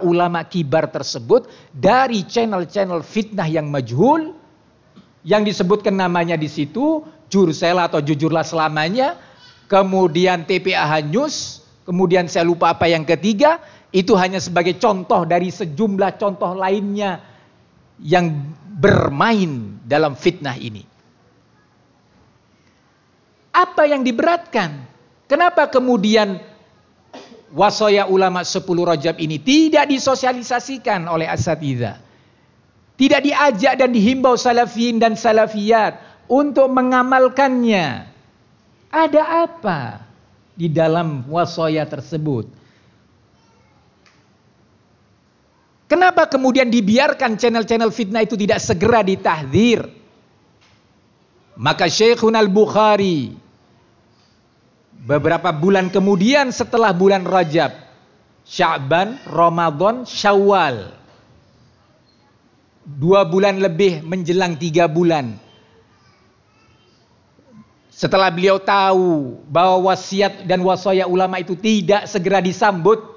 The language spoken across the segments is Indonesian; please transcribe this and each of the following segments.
ulama kibar tersebut dari channel-channel fitnah yang majhul, yang disebutkan namanya di situ, Jursela atau Jujurlah Selamanya, kemudian TPA News, kemudian saya lupa apa yang ketiga, itu hanya sebagai contoh dari sejumlah contoh lainnya yang bermain dalam fitnah ini. Apa yang diberatkan? Kenapa kemudian wasaya ulama 10 Rajab ini tidak disosialisasikan oleh asatidzah? Tidak diajak dan dihimbau salafiyin dan salafiyat untuk mengamalkannya. Ada apa di dalam wasaya tersebut? Kenapa kemudian dibiarkan channel-channel fitnah itu tidak segera ditahdzir? Maka Syekhuna Al-Bukhari beberapa bulan kemudian setelah bulan Rajab, Sya'ban, Ramadan, Syawal, 2 bulan lebih menjelang 3 bulan, setelah beliau tahu bahwa wasiat dan wasaya ulama itu tidak segera disambut,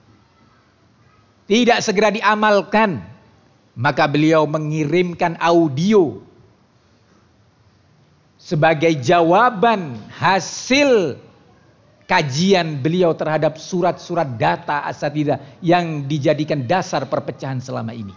tidak segera diamalkan, maka beliau mengirimkan audio sebagai jawaban hasil kajian beliau terhadap surat-surat data asatidzah yang dijadikan dasar perpecahan selama ini.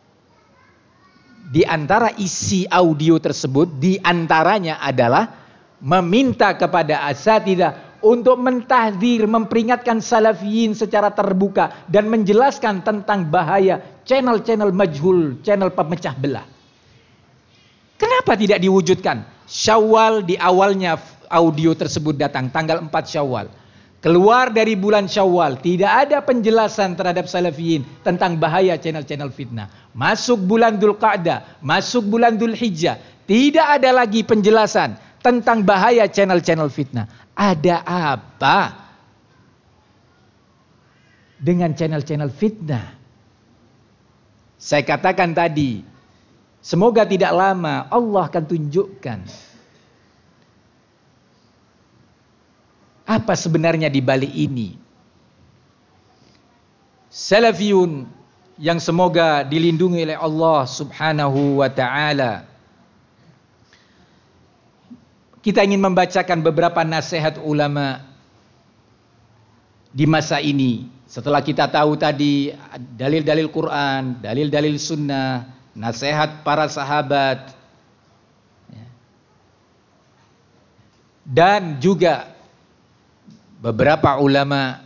Di antara isi audio tersebut, di antaranya adalah meminta kepada asatidzah untuk mentahdzir, memperingatkan salafiyin secara terbuka dan menjelaskan tentang bahaya channel-channel majhul, channel pemecah belah. Kenapa tidak diwujudkan? Syawal di awalnya audio tersebut datang tanggal 4 Syawal. Keluar dari bulan Syawal, tidak ada penjelasan terhadap salafiyin tentang bahaya channel-channel fitnah. Masuk bulan Dzulqa'dah, masuk bulan Dzulhijjah, tidak ada lagi penjelasan tentang bahaya channel-channel fitnah. Ada apa dengan channel-channel fitnah? Saya katakan tadi, semoga tidak lama Allah akan tunjukkan apa sebenarnya di balik ini. Salafiyun yang semoga dilindungi oleh Allah Subhanahu wa ta'ala. Kita ingin membacakan beberapa nasihat ulama di masa ini. Setelah kita tahu tadi dalil-dalil Quran, dalil-dalil sunnah, nasihat para sahabat, dan juga beberapa ulama,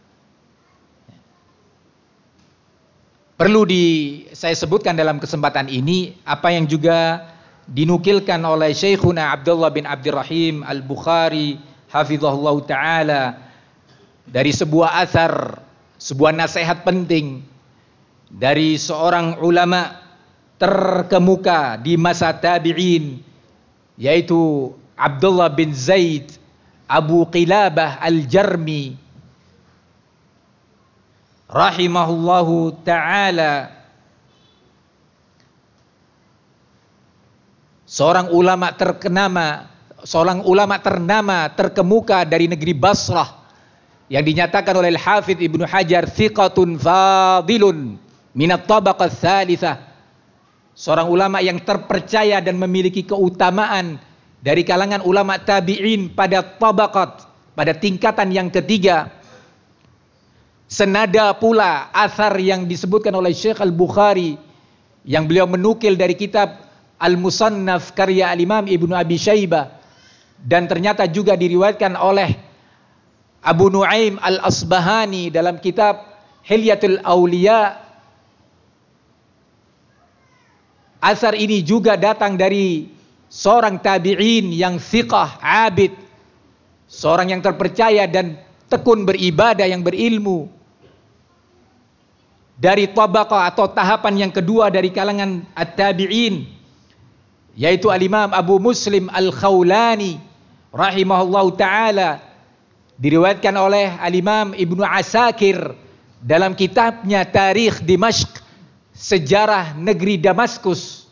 perlu saya sebutkan dalam kesempatan ini apa yang juga dinukilkan oleh Syekhuna Abdullah bin Abdurrahim Al-Bukhari hafizahullah ta'ala dari sebuah athar, sebuah nasihat penting dari seorang ulama terkemuka di masa tabi'in, yaitu Abdullah bin Zaid Abu Qilabah Al-Jarmi rahimahullahu ta'ala, seorang ulama ternama terkemuka dari negeri Basrah yang dinyatakan oleh Al-Hafidz Ibnu Hajar thiqatun fadilun minat tabaqah tsalitsah, seorang ulama yang terpercaya dan memiliki keutamaan dari kalangan ulama tabi'in pada tabaqat, pada tingkatan yang ketiga. Senada pula athar yang disebutkan oleh Syekh Al-Bukhari yang beliau menukil dari kitab Al-Musannaf karya Al-Imam Ibnu Abi Syaibah, dan ternyata juga diriwayatkan oleh Abu Nuaim Al-Asbahani dalam kitab Hilyatul Auliya. Athar ini juga datang dari seorang tabi'in yang thiqah, abid, seorang yang terpercaya dan tekun beribadah, yang berilmu, dari tabaqah atau tahapan yang kedua dari kalangan at-tabi'in, yaitu Al-Imam Abu Muslim Al-Khawlani rahimahullahu ta'ala. Diriwayatkan oleh Al-Imam Ibnu Asakir dalam kitabnya Tarikh Dimashq, sejarah negeri Damaskus.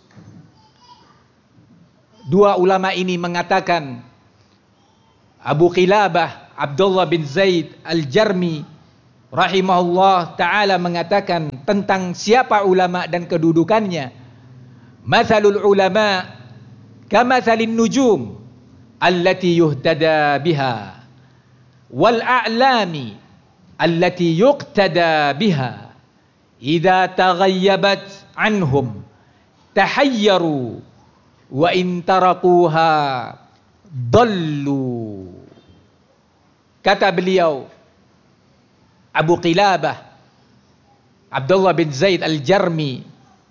Dua ulama ini mengatakan, Abu Qilabah Abdullah bin Zaid Al-Jarmi rahimahullah ta'ala mengatakan, menjelaskan tentang siapa ulama dan kedudukannya. Mathalul ulama kamathalin nujum allati yuhtada biha wal a'lami allati yuqtada biha idza taghayyabat anhum tahayyaru wa in tarakuha dallu. Kata beliau Abu Qilabah Abdullah bin Zaid al-Jarmi,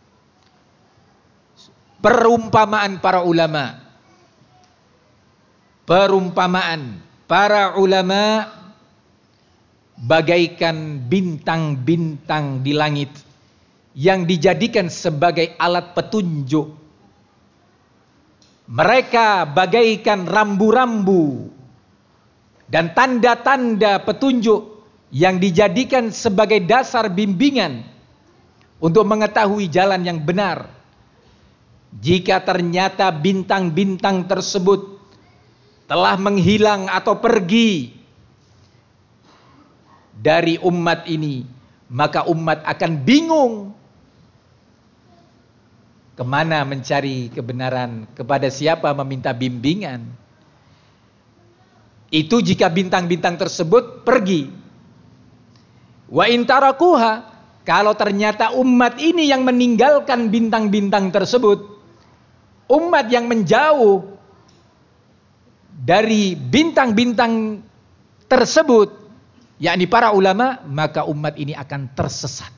perumpamaan para ulama, bagaikan bintang-bintang di langit yang dijadikan sebagai alat petunjuk. Mereka bagaikan rambu-rambu dan tanda-tanda petunjuk yang dijadikan sebagai dasar bimbingan untuk mengetahui jalan yang benar. Jika ternyata bintang-bintang tersebut telah menghilang atau pergi dari umat ini, maka umat akan bingung kemana mencari kebenaran, kepada siapa meminta bimbingan. Itu jika bintang-bintang tersebut pergi. Wa in tarakuha, kalau ternyata umat ini yang meninggalkan bintang-bintang tersebut, umat yang menjauh dari bintang-bintang tersebut, yakni para ulama, maka umat ini akan tersesat.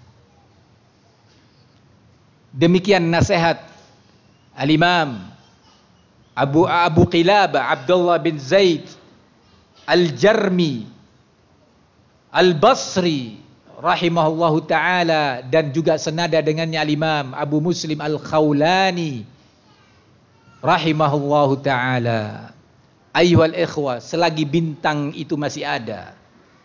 Demikian nasihat Al-Imam Abu Qilabah Abdullah bin Zaid Al-Jarmi Al-Basri rahimahullahu ta'ala, dan juga senada dengannya Al-Imam Abu Muslim Al-Khawlani rahimahullahu ta'ala. Ayyuhal ikhwah, selagi bintang itu masih ada.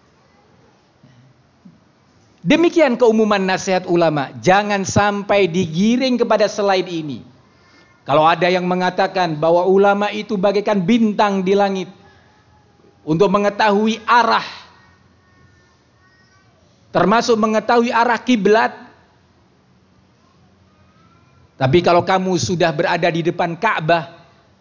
Demikian keumuman nasihat ulama, jangan sampai digiring kepada selain ini. Kalau ada yang mengatakan bahwa ulama itu bagaikan bintang di langit untuk mengetahui arah, termasuk mengetahui arah kiblat. Tapi kalau kamu sudah berada di depan Ka'bah,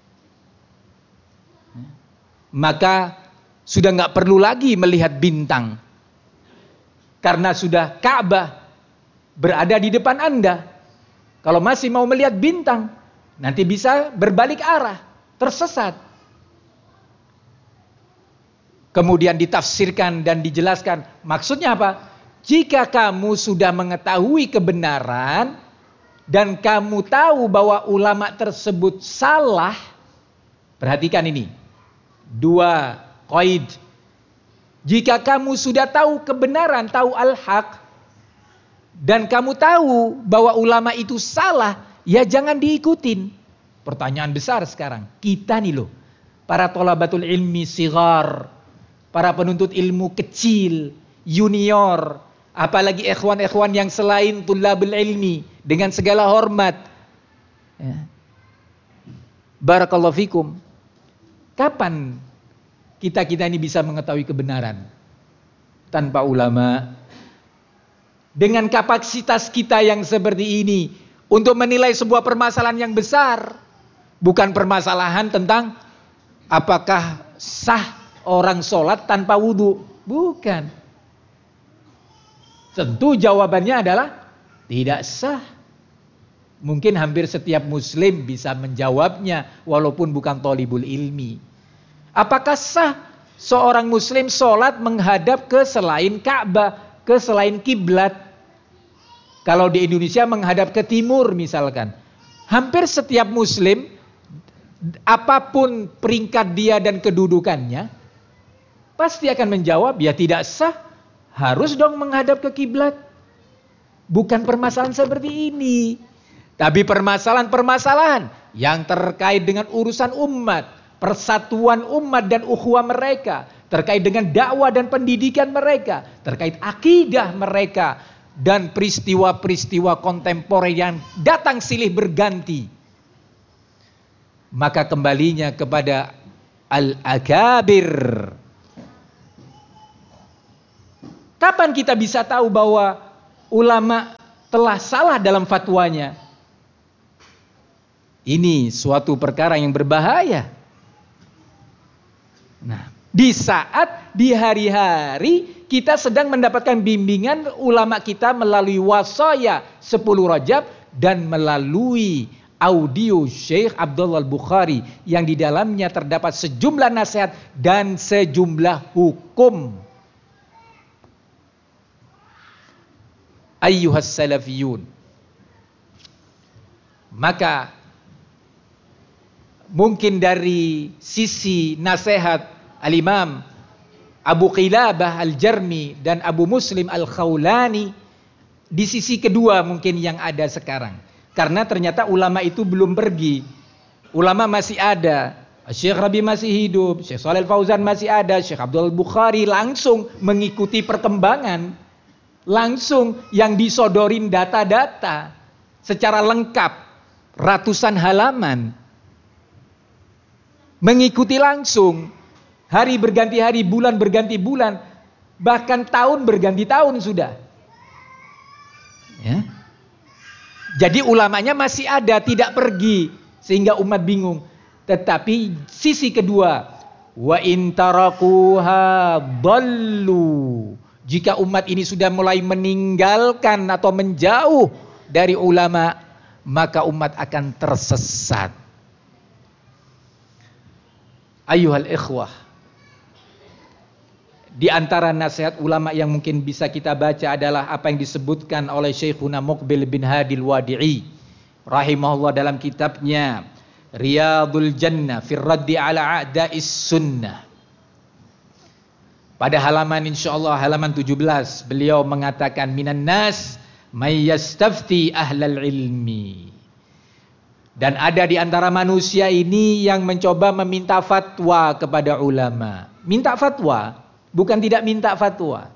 maka sudah nggak perlu lagi melihat bintang, karena sudah Ka'bah berada di depan Anda. Kalau masih mau melihat bintang, nanti bisa berbalik arah, tersesat. Kemudian ditafsirkan dan dijelaskan, maksudnya apa? Jika kamu sudah mengetahui kebenaran dan kamu tahu bahwa ulama tersebut salah, perhatikan ini, dua qaid. Jika kamu sudah tahu kebenaran, tahu al-haq, dan kamu tahu bahwa ulama itu salah, ya jangan diikutin. Pertanyaan besar sekarang, kita nih loh, para thalabatul ilmi sigar, para penuntut ilmu kecil, junior, apalagi ikhwan-ikhwan yang selain tulabul ilmi, dengan segala hormat, ya. Barakallahu fikum. Kapan kita ini bisa mengetahui kebenaran tanpa ulama? Dengan kapasitas kita yang seperti ini untuk menilai sebuah permasalahan yang besar, bukan permasalahan tentang apakah sah orang sholat tanpa wudu, bukan. Tentu jawabannya adalah tidak sah. Mungkin hampir setiap muslim bisa menjawabnya walaupun bukan thalibul ilmi. Apakah sah seorang muslim sholat menghadap ke selain Ka'bah, ke selain kiblat? Kalau di Indonesia menghadap ke timur misalkan. Hampir setiap muslim, apapun peringkat dia dan kedudukannya, pasti akan menjawab, ya tidak sah. Harus dong menghadap ke kiblat. Bukan permasalahan seperti ini. Tapi permasalahan-permasalahan yang terkait dengan urusan umat, persatuan umat dan ukhuwah mereka, terkait dengan dakwah dan pendidikan mereka, terkait akidah mereka, dan peristiwa-peristiwa kontemporer yang datang silih berganti. Maka kembalinya kepada al-akabir. Kapan kita bisa tahu bahwa ulama telah salah dalam fatwanya, ini suatu perkara yang berbahaya. Nah, di saat di hari-hari kita sedang mendapatkan bimbingan ulama kita melalui wasaya 10 Rajab dan melalui audio Syekh Abdullah Al-Bukhari yang di dalamnya terdapat sejumlah nasihat dan sejumlah hukum. Ayyuhas salafiyun, maka mungkin dari sisi nasihat Al-Imam Abu Qilabah Al-Jarmi dan Abu Muslim Al-Khawlani, di sisi kedua mungkin yang ada sekarang. Karena ternyata ulama itu belum pergi. Ulama masih ada. Syekh Rabi masih hidup, Syekh Shalih Al-Fauzan masih ada, Syekh Abdul Bukhari langsung mengikuti perkembangan. Langsung yang disodorin data-data secara lengkap, ratusan halaman. Mengikuti langsung, hari berganti hari, bulan berganti bulan, bahkan tahun berganti tahun sudah. Ya. Jadi ulamanya masih ada, tidak pergi, sehingga umat bingung. Tetapi sisi kedua, wa in tarakuha dallu. Jika umat ini sudah mulai meninggalkan atau menjauh dari ulama, maka umat akan tersesat. Ayyuhal ikhwah, di antara nasihat ulama yang mungkin bisa kita baca adalah apa yang disebutkan oleh Syekhuna Muqbil bin Hadil Wadi'i rahimahullah dalam kitabnya Riyadul Jannah fi Raddi ala A'da'is Sunnah. Pada halaman insyaallah halaman 17 beliau mengatakan minan nas may yastafti ahlal ilmi. Dan ada di antara manusia ini yang mencoba meminta fatwa kepada ulama. Minta fatwa, bukan tidak minta fatwa.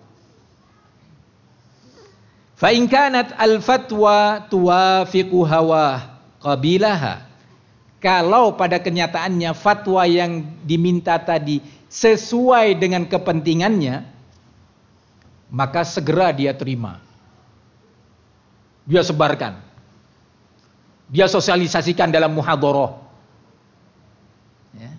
Fa in kanat al fatwa tuwafiqu hawa qabilaha. Kalau pada kenyataannya fatwa yang diminta tadi sesuai dengan kepentingannya, maka segera dia terima. Dia sebarkan. Dia sosialisasikan dalam muhadharah. Ya.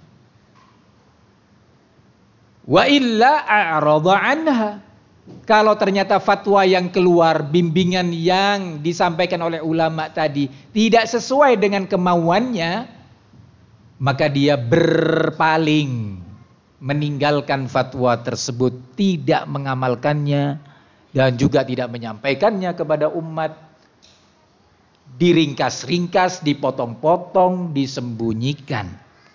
Wa illa a'rada anha. Kalau ternyata fatwa yang keluar, bimbingan yang disampaikan oleh ulama tadi tidak sesuai dengan kemauannya, maka dia berpaling, meninggalkan fatwa tersebut, tidak mengamalkannya dan juga tidak menyampaikannya kepada umat. Diringkas-ringkas, dipotong-potong, disembunyikan.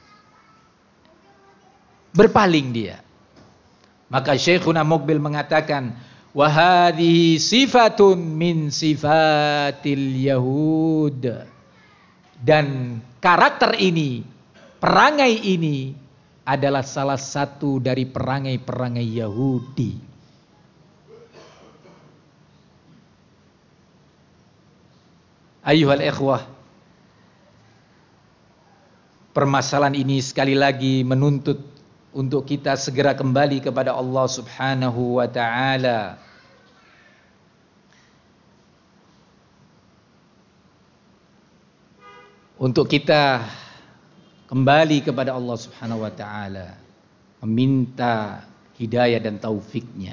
Berpaling dia. Maka Syekhuna Muqbil mengatakan, wa hadhihi sifatun min sifatil yahud. Dan karakter ini, perangai ini adalah salah satu dari perangai-perangai Yahudi. Ayyuhal ikhwah, permasalahan ini sekali lagi menuntut untuk kita segera kembali kepada Allah Subhanahu wa ta'ala. Untuk kita kembali kepada Allah Subhanahu wa ta'ala, meminta hidayah dan taufiknya.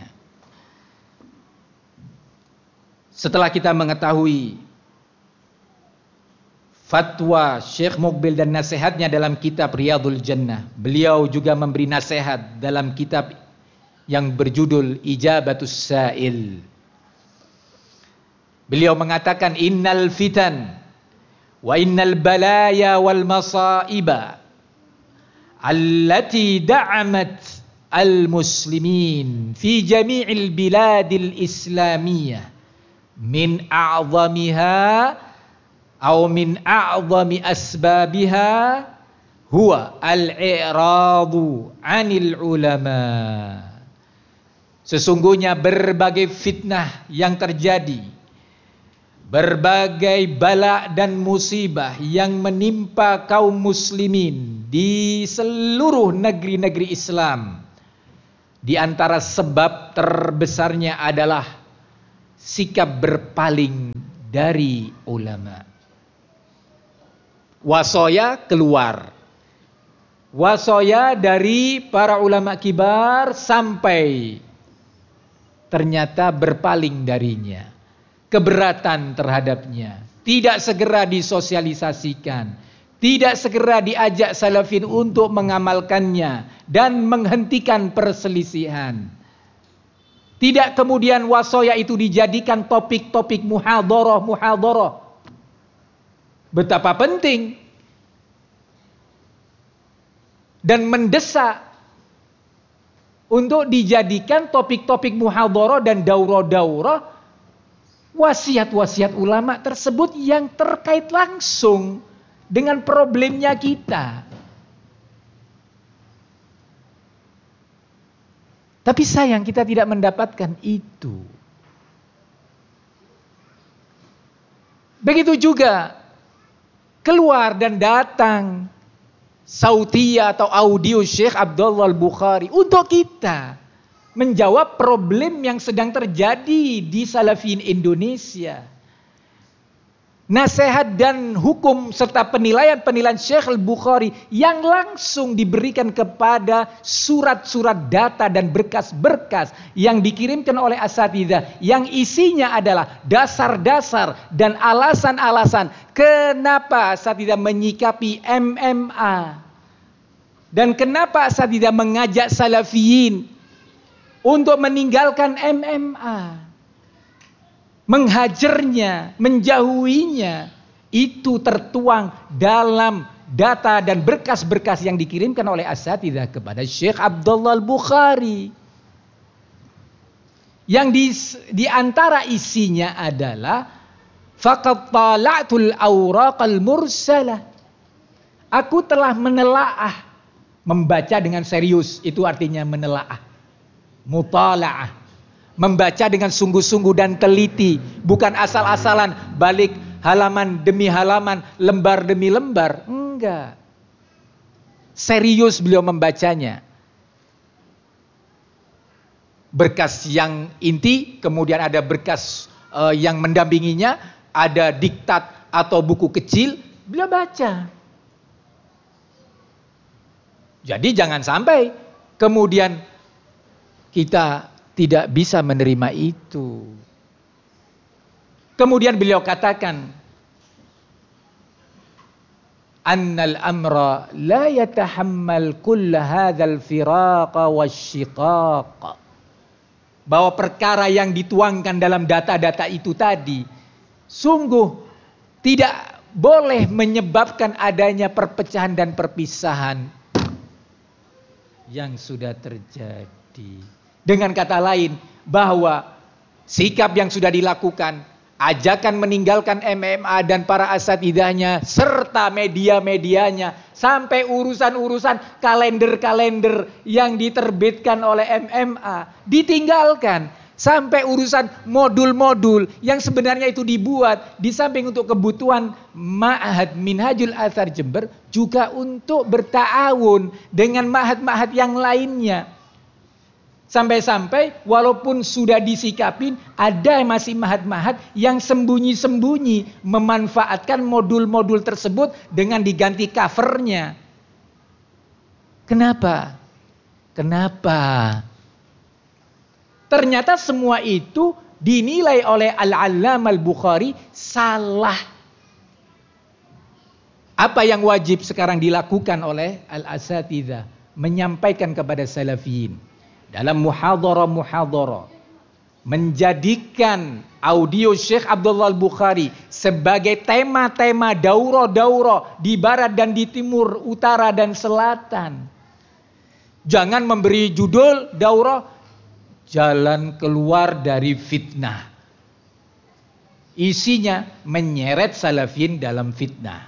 Setelah kita mengetahui fatwa Syekh Muqbil dan nasihatnya dalam kitab Riyadul Jannah, beliau juga memberi nasihat dalam kitab yang berjudul Ijabatus Sa'il. Beliau mengatakan, innal fitan wa innal balaya wal masaiba allati da'amat al muslimin fi jami'il biladil islamiyah min a'zamiha aw min a'zami asbabiha huwa al-i'radu 'anil ulama. Sesungguhnya berbagai fitnah yang terjadi, berbagai bala dan musibah yang menimpa kaum muslimin di seluruh negeri-negeri Islam, di antara sebab terbesarnya adalah sikap berpaling dari ulama. Wasoya keluar. Wasoya dari para ulama kibar sampai ternyata berpaling darinya. Keberatan terhadapnya. Tidak segera disosialisasikan. Tidak segera diajak salafin untuk mengamalkannya. Dan menghentikan perselisihan. Tidak kemudian wasoya itu dijadikan topik-topik muhadharah. Betapa penting. Dan mendesak untuk dijadikan topik-topik muhadharah dan daurah-daurah wasiat-wasiat ulama tersebut yang terkait langsung dengan problemnya kita. Tapi sayang kita tidak mendapatkan itu. Begitu juga keluar dan datang sautiyah atau audio Syekh Abdullah Al-Bukhari untuk kita menjawab problem yang sedang terjadi di Salafiyin Indonesia. Nasihat dan hukum serta penilaian-penilaian Syekh Al-Bukhari yang langsung diberikan kepada surat-surat data dan berkas-berkas yang dikirimkan oleh asatidzah yang isinya adalah dasar-dasar dan alasan-alasan kenapa asatidzah menyikapi MMA dan kenapa asatidzah mengajak salafiyin untuk meninggalkan MMA. Menghajarnya, menjauhinya. Itu tertuang dalam data dan berkas-berkas yang dikirimkan oleh asatidzah kepada Syekh Abdullah Al-Bukhari. Yang di antara isinya adalah faqad tala'tul awraqal mursalah. Aku telah menelaah. Membaca dengan serius, itu artinya menelaah. Mutala'ah, membaca dengan sungguh-sungguh dan teliti, bukan asal-asalan balik halaman demi halaman, lembar demi lembar, enggak. Serius beliau membacanya. Berkas yang inti, kemudian ada berkas yang mendampinginya, ada diktat atau buku kecil, beliau baca. Jadi jangan sampai kemudian kita tidak bisa menerima itu. Kemudian beliau katakan, annal amra la yatahammal kull hadzal firaqa wasyiqaq. Bahwa perkara yang dituangkan dalam data-data itu tadi sungguh tidak boleh menyebabkan adanya perpecahan dan perpisahan yang sudah terjadi. Dengan kata lain, bahwa sikap yang sudah dilakukan, ajakan meninggalkan MMA dan para asatidahnya, serta media-medianya, sampai urusan-urusan kalender-kalender yang diterbitkan oleh MMA, ditinggalkan. Sampai urusan modul-modul yang sebenarnya itu dibuat, di samping untuk kebutuhan Ma'had Minhajul Athar Jember, juga untuk berta'awun dengan ma'had-ma'had yang lainnya. Sampai-sampai walaupun sudah disikapin, ada masih mahat-mahat yang sembunyi-sembunyi memanfaatkan modul-modul tersebut dengan diganti covernya. Kenapa? Ternyata semua itu dinilai oleh Al-Allamah Al-Bukhari salah. Apa yang wajib sekarang dilakukan oleh al-asatidzah? Menyampaikan kepada salafiyin. Dalam muhadharah menjadikan audio Syekh Abdullah Al-Bukhari sebagai tema-tema daurah-daurah di barat dan di timur, utara dan selatan. Jangan memberi judul daurah jalan keluar dari fitnah. Isinya menyeret salafin dalam fitnah.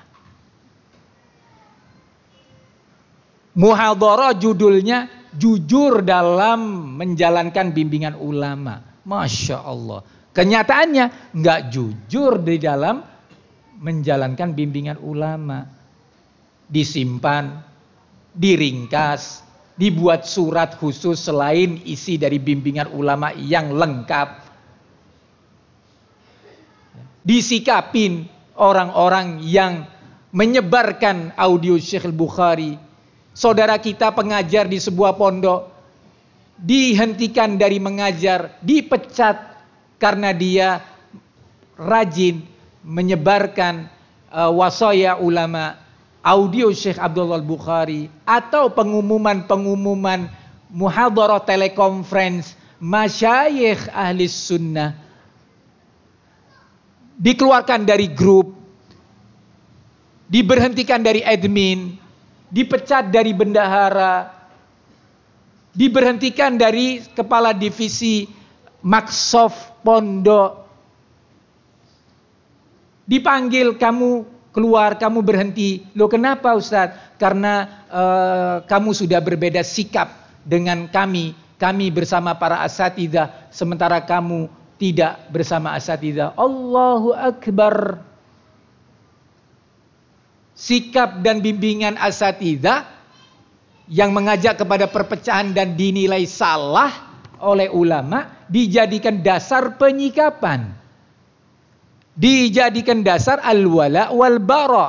Muhadharah judulnya jujur dalam menjalankan bimbingan ulama. Masya Allah. Kenyataannya nggak jujur di dalam menjalankan bimbingan ulama. Disimpan, diringkas, dibuat surat khusus selain isi dari bimbingan ulama yang lengkap. disikapin orang-orang yang menyebarkan audio Syekh Al-Bukhari. Saudara kita pengajar di sebuah pondok dihentikan dari mengajar, dipecat karena dia rajin menyebarkan wasaya ulama, audio Syekh Abdullah Al-Bukhari, atau pengumuman-pengumuman muhadharah telekonferensi masyayikh ahli sunnah. Dikeluarkan dari grup, diberhentikan dari admin, dipecat dari bendahara, diberhentikan dari kepala divisi Maksof pondok. Dipanggil, kamu keluar, kamu berhenti. Loh kenapa Ustadz? Karena kamu sudah berbeda sikap dengan kami. Kami bersama para asatidzah, sementara kamu tidak bersama asatidzah. Allahu Akbar. Sikap dan bimbingan asatidzah yang mengajak kepada perpecahan dan dinilai salah oleh ulama dijadikan dasar penyikapan, dijadikan dasar al-wala wal bara.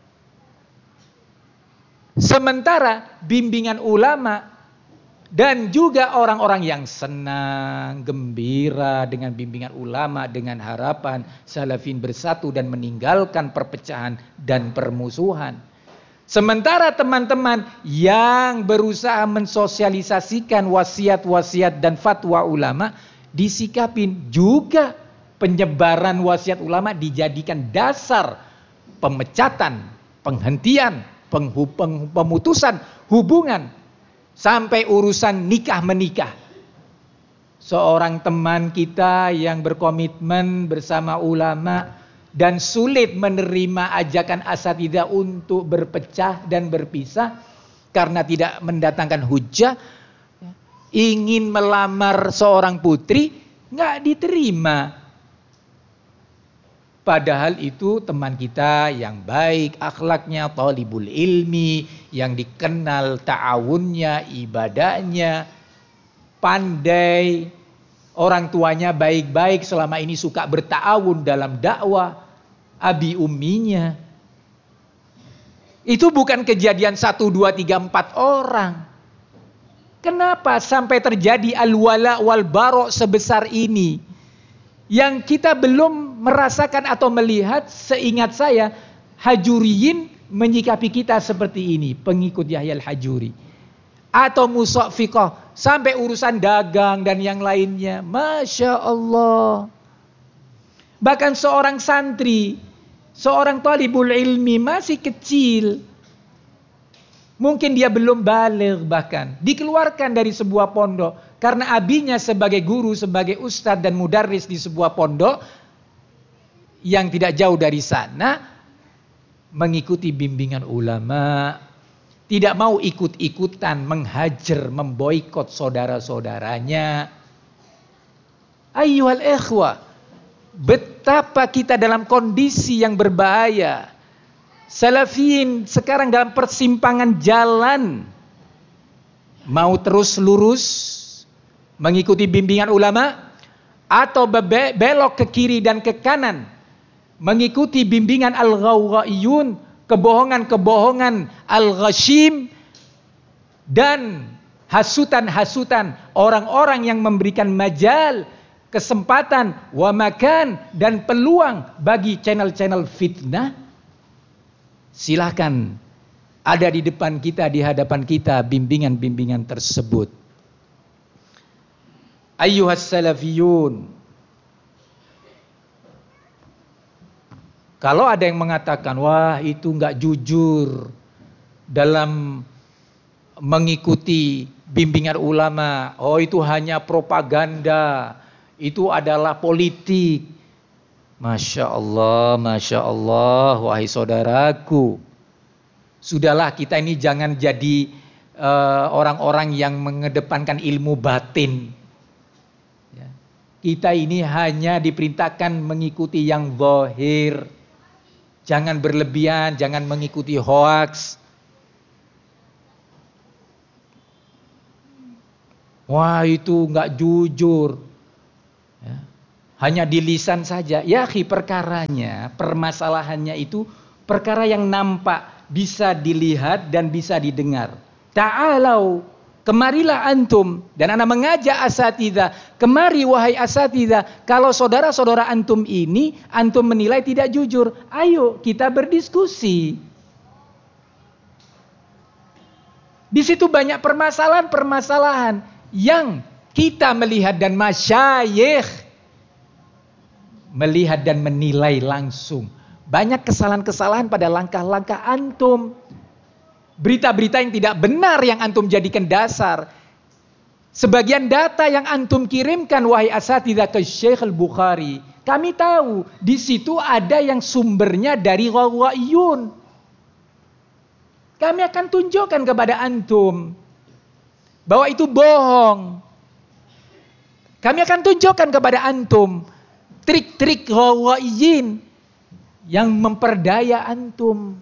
Sementara bimbingan ulama dan juga orang-orang yang senang, gembira dengan bimbingan ulama, dengan harapan salafin bersatu dan meninggalkan perpecahan dan permusuhan. Sementara teman-teman yang berusaha mensosialisasikan wasiat-wasiat dan fatwa ulama disikapin juga penyebaran wasiat ulama dijadikan dasar pemecatan, penghentian, pemutusan hubungan sampai urusan nikah menikah. Seorang teman kita yang berkomitmen bersama ulama dan sulit menerima ajakan asatidzah untuk berpecah dan berpisah karena tidak mendatangkan hujah, ingin melamar seorang putri, nggak diterima. Padahal itu teman kita yang baik akhlaknya, thalibul ilmi, yang dikenal ta'awunnya, ibadahnya, pandai, orang tuanya baik-baik, selama ini suka berta'awun dalam dakwah, abi umminya. Itu bukan kejadian 1, 2, 3, 4 orang. Kenapa sampai terjadi al-wala wal bara sebesar ini? Yang kita belum merasakan atau melihat, seingat saya, Hajuriyin menyikapi kita seperti ini, pengikut Yahya al-Hajuri. Atau Musafiqah, sampai urusan dagang dan yang lainnya. Masya Allah. Bahkan seorang santri, seorang talibul ilmi masih kecil, mungkin dia belum baligh bahkan, dikeluarkan dari sebuah pondok karena abinya sebagai guru, sebagai ustadz dan mudarris di sebuah pondok yang tidak jauh dari sana, mengikuti bimbingan ulama, tidak mau ikut-ikutan menghajar, memboikot saudara-saudaranya. Ayyuhal ikhwah, betapa kita dalam kondisi yang berbahaya. Salafiyin sekarang dalam persimpangan jalan. Mau terus lurus mengikuti bimbingan ulama, atau belok ke kiri dan ke kanan mengikuti bimbingan al-ghawghaiyun, kebohongan-kebohongan al-ghashim, dan hasutan-hasutan orang-orang yang memberikan majal, kesempatan, wa makan, dan peluang bagi channel-channel fitnah. Silakan, ada di depan kita, di hadapan kita bimbingan-bimbingan tersebut. Ayyuhas salafiyun, kalau ada yang mengatakan, wah itu enggak jujur dalam mengikuti bimbingan ulama, oh itu hanya propaganda, itu adalah politik. Masya Allah, wahai saudaraku, sudahlah kita ini jangan jadi orang-orang yang mengedepankan ilmu batin. Ya. Kita ini hanya diperintahkan mengikuti yang zahir, jangan berlebihan, jangan mengikuti hoaks. Wah itu enggak jujur. Ya. Hanya di lisan saja. Ya akhi, perkaranya, permasalahannya itu perkara yang nampak, bisa dilihat dan bisa didengar. Ta'alau, kemarilah antum. Dan ana mengajak asatidzah, kemari wahai asatidzah. Kalau saudara-saudara antum ini, antum menilai tidak jujur, ayo kita berdiskusi. Di situ banyak permasalahan-permasalahan yang kita melihat dan masyayikh melihat dan menilai langsung. Banyak kesalahan-kesalahan pada langkah-langkah antum. Berita-berita yang tidak benar yang antum jadikan dasar. Sebagian data yang antum kirimkan wahai asatidzah ke Syekh Al-Bukhari, kami tahu di situ ada yang sumbernya dari ghawaiyun. Kami akan tunjukkan kepada antum bahwa itu bohong. Kami akan tunjukkan kepada antum trik-trik ghawaiyin yang memperdaya antum.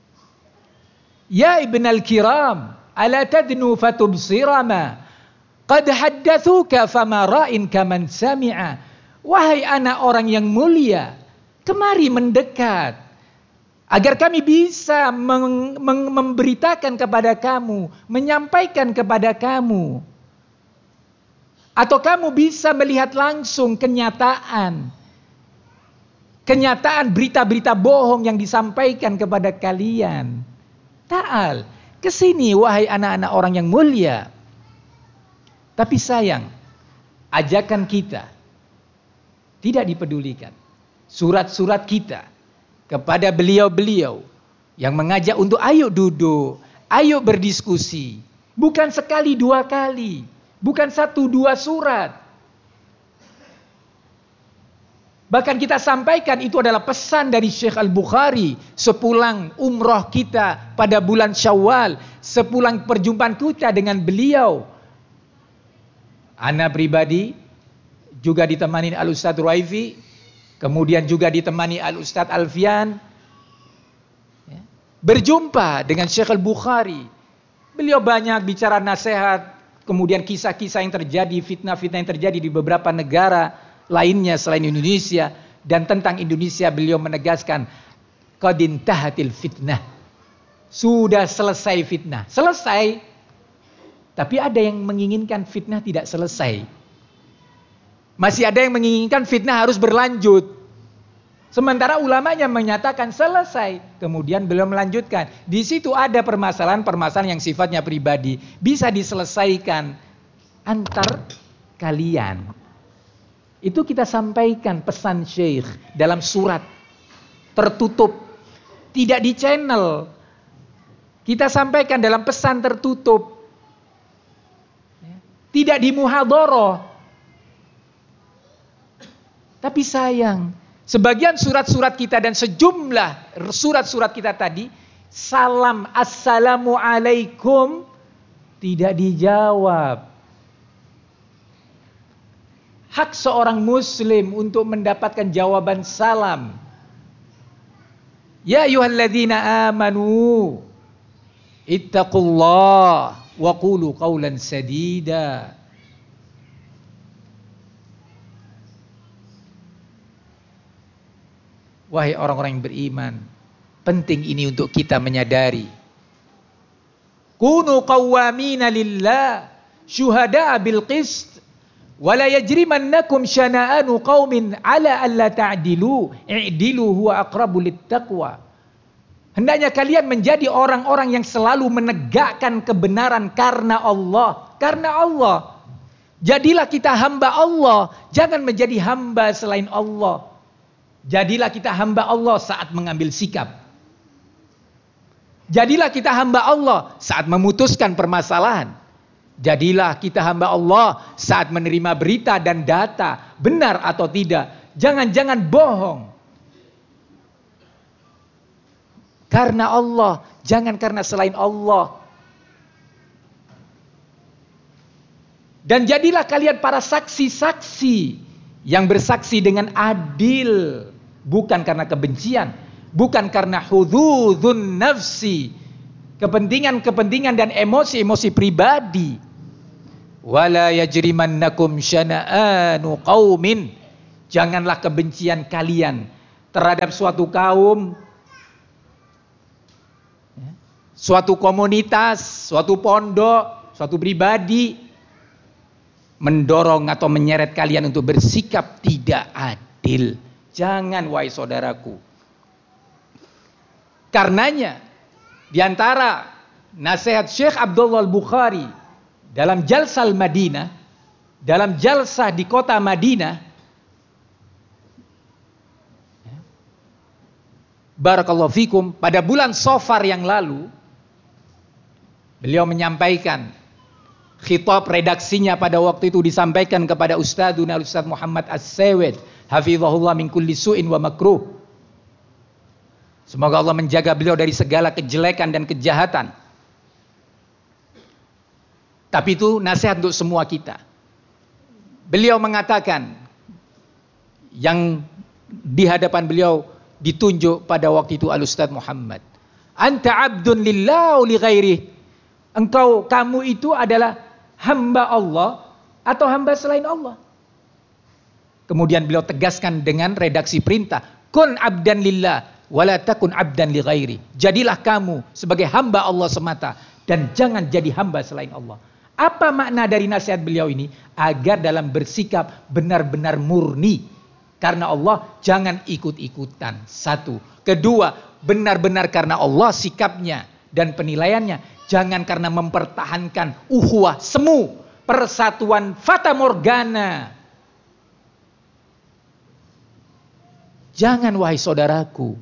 Ya ibnal kiram, ala tadnu fatubsirama qad haddathuka fama ra'in kaman sami'a. Wahai anak orang yang mulia, kemari mendekat agar kami bisa memberitakan kepada kamu, menyampaikan kepada kamu. Atau kamu bisa melihat langsung kenyataan. Kenyataan berita-berita bohong yang disampaikan kepada kalian. Ta'al, kesini wahai anak-anak orang yang mulia. Tapi sayang, ajakan kita tidak dipedulikan. Surat-surat kita kepada beliau-beliau yang mengajak untuk ayo duduk, ayo berdiskusi. Bukan sekali dua kali, bukan satu dua surat. Bahkan kita sampaikan itu adalah pesan dari Syekh Al-Bukhari sepulang umroh kita pada bulan Syawal, sepulang perjumpaan kita dengan beliau. Ana pribadi juga ditemani Al-Ustadz Ruaifi, kemudian juga ditemani Al-Ustadz Alfian. Berjumpa dengan Syekh Al-Bukhari. Beliau banyak bicara nasihat, kemudian kisah-kisah yang terjadi, fitnah-fitnah yang terjadi di beberapa negara lainnya selain Indonesia. Dan tentang Indonesia beliau menegaskan, qad intahatil fitnah. Sudah selesai fitnah. Selesai. Tapi ada yang menginginkan fitnah tidak selesai. Masih ada yang menginginkan fitnah harus berlanjut. Sementara ulamanya menyatakan selesai. Kemudian beliau melanjutkan. Di situ ada permasalahan-permasalahan yang sifatnya pribadi. Bisa diselesaikan antar kalian. Itu kita sampaikan pesan Syekh dalam surat tertutup. Tidak di channel. Kita sampaikan dalam pesan tertutup. Tidak di muhadharah. Tapi sayang, sebagian surat-surat kita dan sejumlah surat-surat kita tadi, salam assalamu alaikum tidak dijawab. Hak seorang muslim untuk mendapatkan jawaban salam. Ya ayyuhalladzina amanu ittaqullah wa qulu qawlan sadida. Wahai orang-orang yang beriman, penting ini untuk kita menyadari. Kunu qawwamina lillah syuhada'a bil qist wa la yajrimannakum syana'anu qaumin ala alla ta'dilu i'dilu huwa aqrabu littaqwa. Hendaknya kalian menjadi orang-orang yang selalu menegakkan kebenaran karena Allah. Karena Allah. Jadilah kita hamba Allah, jangan menjadi hamba selain Allah. Jadilah kita hamba Allah saat mengambil sikap. Jadilah kita hamba Allah saat memutuskan permasalahan. Jadilah kita hamba Allah saat menerima berita dan data, benar atau tidak. Jangan-jangan bohong. Karena Allah, jangan karena selain Allah. Dan jadilah kalian para saksi-saksi yang bersaksi dengan adil, bukan karena kebencian, bukan karena hudzudzun nafsi, kepentingan-kepentingan dan emosi-emosi pribadi. Wala yajrimannakum syana'anu qaumin, Janganlah kebencian kalian terhadap suatu kaum, suatu komunitas, suatu pondok, suatu pribadi mendorong atau menyeret kalian untuk bersikap tidak adil. Jangan, wahai saudaraku. Karenanya di antara nasihat Syekh Abdullah Al-Bukhari dalam Jalsah Madinah, dalam jalsah di kota Madinah, barakallahu fikum, pada bulan Safar yang lalu, beliau menyampaikan khitab redaksinya pada waktu itu disampaikan kepada Ustadzuna Ustadz Muhammad As-Sewed, hafizahullah min kulli su'in wa makruh. Semoga Allah menjaga beliau dari segala kejelekan dan kejahatan. Tapi itu nasihat untuk semua kita. Beliau mengatakan, yang di hadapan beliau ditunjuk pada waktu itu Al-Ustadz Muhammad, anta abdun lillah li ghairi. Kamu itu adalah hamba Allah atau hamba selain Allah. Kemudian beliau tegaskan dengan redaksi perintah, kun abdan lillah wala takun abdan li ghairi. Jadilah kamu sebagai hamba Allah semata dan jangan jadi hamba selain Allah. Apa makna dari nasihat beliau ini? Agar dalam bersikap benar-benar murni karena Allah, jangan ikut-ikutan. Satu. Kedua, benar-benar karena Allah sikapnya dan penilaiannya. Jangan karena mempertahankan ukhuwah semu, persatuan fata morgana. Jangan, wahai saudaraku.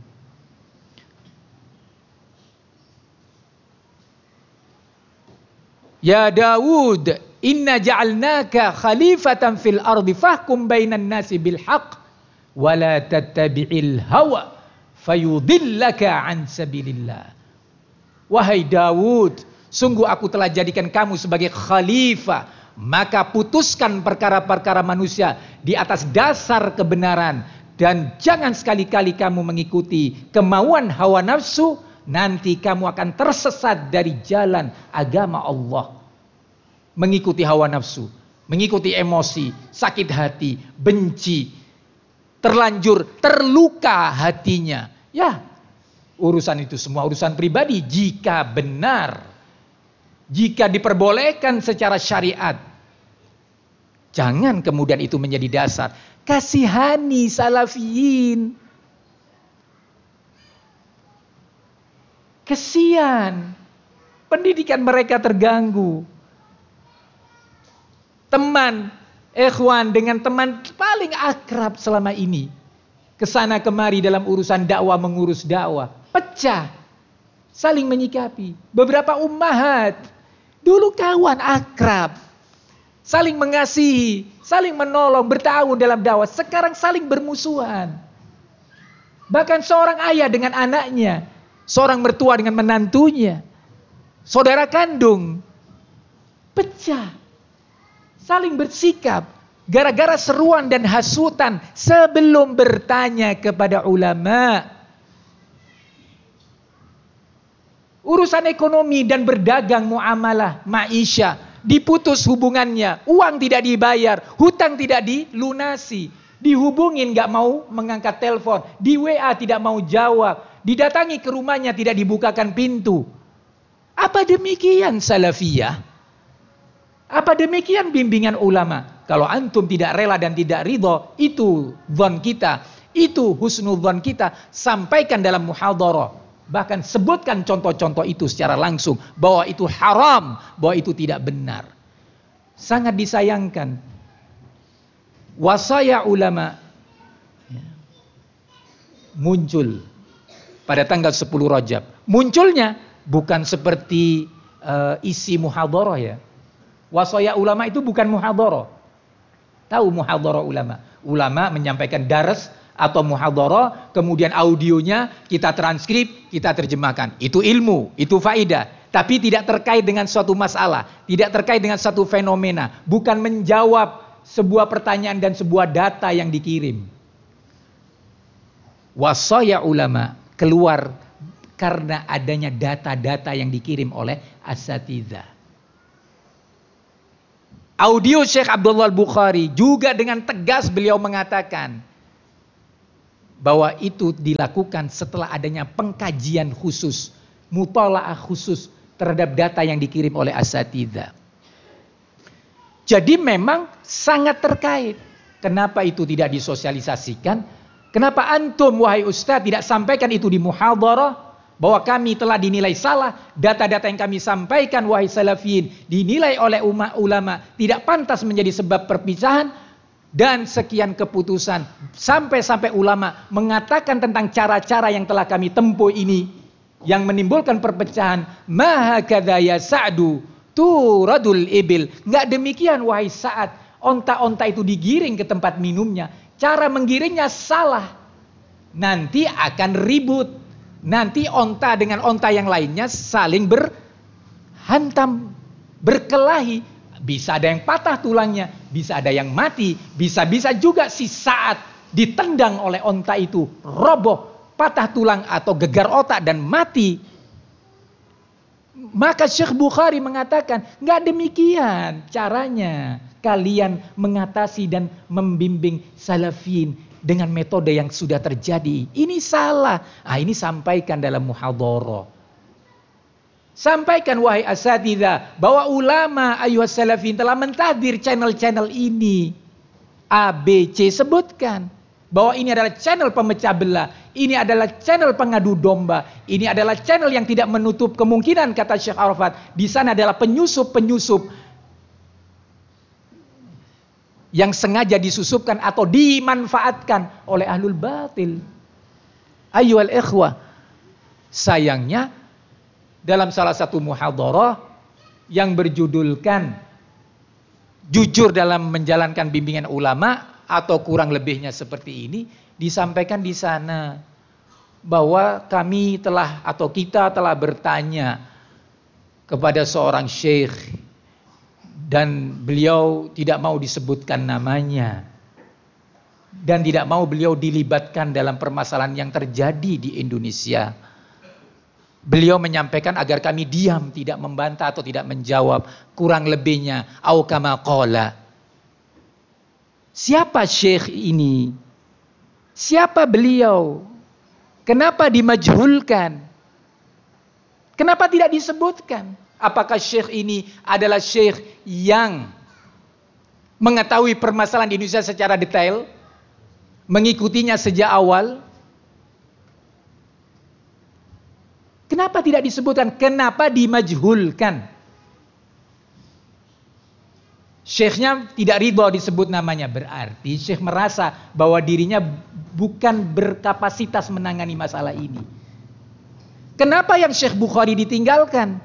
Ya Daud, inna ja'alnaka khalifatan fil ardi fahkum bainan nasi bil haqq wala tattabi'il hawa fayudillaka an sabilillah. Wahai Daud, sungguh aku telah jadikan kamu sebagai khalifah, maka putuskan perkara-perkara manusia di atas dasar kebenaran dan jangan sekali-kali kamu mengikuti kemauan hawa nafsu, nanti kamu akan tersesat dari jalan agama Allah. Mengikuti hawa nafsu, mengikuti emosi, sakit hati, benci, terlanjur terluka hatinya. Ya, urusan itu semua urusan pribadi jika benar, jika diperbolehkan secara syariat. Jangan kemudian itu menjadi dasar. Kasihani salafiyin. Kesian, pendidikan mereka terganggu. Teman, ikhwan dengan teman paling akrab selama ini, kesana kemari dalam urusan dakwah, mengurus dakwah, pecah, saling menyikapi. Beberapa ummahat dulu kawan akrab, saling mengasihi, saling menolong, bertahun dalam dakwah, sekarang saling bermusuhan. Bahkan seorang ayah dengan anaknya, seorang mertua dengan menantunya, saudara kandung, pecah, saling bersikap gara-gara seruan dan hasutan sebelum bertanya kepada ulama. Urusan ekonomi dan berdagang, muamalah, maisha, diputus hubungannya, uang tidak dibayar, hutang tidak dilunasi, dihubungin gak mau mengangkat telepon, di WA tidak mau jawab, didatangi ke rumahnya tidak dibukakan pintu. Apa demikian salafiyah? Apa demikian bimbingan ulama? Kalau antum tidak rela dan tidak ridho, itu dzan kita, itu husnudzan kita, sampaikan dalam muhadharah. Bahkan sebutkan contoh-contoh itu secara langsung, bahwa itu haram, bahwa itu tidak benar. Sangat disayangkan. Wasaya ulama muncul pada tanggal 10 Rajab. Munculnya bukan seperti isi muhadharah ya. Wasaya ulama itu bukan muhadharah. Tahu muhadharah ulama? Ulama menyampaikan daras atau muhadharah, kemudian audionya kita transkrip, kita terjemahkan. Itu ilmu, itu faidah. Tapi tidak terkait dengan suatu masalah, tidak terkait dengan satu fenomena, bukan menjawab sebuah pertanyaan dan sebuah data yang dikirim. Wasaya ulama keluar karena adanya data-data yang dikirim oleh asatidzah. Audio Syekh Abdullah Al-Bukhari juga dengan tegas beliau mengatakan bahwa itu dilakukan setelah adanya pengkajian khusus, mutalaah khusus terhadap data yang dikirim oleh asatidzah. Jadi memang sangat terkait. Kenapa itu tidak disosialisasikan? Kenapa antum wahai ustaz tidak sampaikan itu di muhadharah? Bahwa kami telah dinilai salah, data-data yang kami sampaikan wahai salafiyin dinilai oleh ulama tidak pantas menjadi sebab perpisahan, dan sekian keputusan sampai ulama mengatakan tentang cara-cara yang telah kami tempuh ini yang menimbulkan perpecahan. Maha kadaya Sa'du turadul ibil. Enggak demikian wahai Sa'ad, onta-onta itu digiring ke tempat minumnya. Cara menggiringnya salah, nanti akan ribut. Nanti onta dengan onta yang lainnya saling berhantam, berkelahi. Bisa ada yang patah tulangnya, bisa ada yang mati, bisa-bisa juga si Sa'ad ditendang oleh onta itu, roboh, patah tulang atau gegar otak dan mati. Maka Syekh Bukhari mengatakan, enggak demikian caranya kalian mengatasi dan membimbing salafin dengan metode yang sudah terjadi. Ini salah. Ini sampaikan dalam muhadharah. Sampaikan wahai asatidzah bahwa ulama ayuhas salafin telah mentahdir channel-channel ini. A, B, C sebutkan bahwa ini adalah channel pemecah belah. Ini adalah channel pengadu domba. Ini adalah channel yang tidak menutup kemungkinan, kata Syekh Arafat, di sana adalah penyusup-penyusup yang sengaja disusupkan atau dimanfaatkan oleh ahlul batil. Ayyuhal ikhwah, sayangnya dalam salah satu muhadharah yang berjudulkan jujur dalam menjalankan bimbingan ulama atau kurang lebihnya seperti ini, disampaikan di sana bahwa kami telah atau kita telah bertanya kepada seorang syekh dan beliau tidak mau disebutkan namanya dan tidak mau beliau dilibatkan dalam permasalahan yang terjadi di Indonesia. Beliau menyampaikan agar kami diam, tidak membantah atau tidak menjawab, kurang lebihnya au kama qala. Siapa syekh ini? Siapa beliau? Kenapa dimajhulkan? Kenapa tidak disebutkan? Apakah syekh ini adalah syekh yang mengetahui permasalahan di Indonesia secara detail, mengikutinya sejak awal? Kenapa tidak disebutkan? Kenapa dimajhulkan? Syekhnya tidak ridho disebut namanya, berarti syekh merasa bahwa dirinya bukan berkapasitas menangani masalah ini. Kenapa yang Syekh Bukhari ditinggalkan?